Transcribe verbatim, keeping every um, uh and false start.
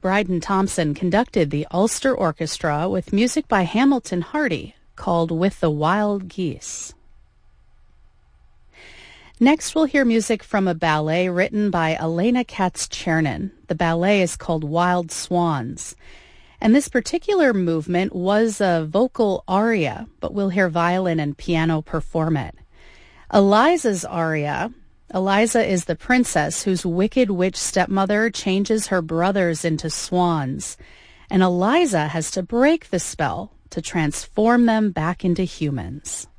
Bryden Thompson conducted the Ulster Orchestra with music by Hamilton Hardy called With the Wild Geese. Next, we'll hear music from a ballet written by Elena Katz-Chernin. The ballet is called Wild Swans. And this particular movement was a vocal aria, but we'll hear violin and piano perform it. Eliza's aria. Eliza is the princess whose wicked witch stepmother changes her brothers into swans, and Eliza has to break the spell to transform them back into humans.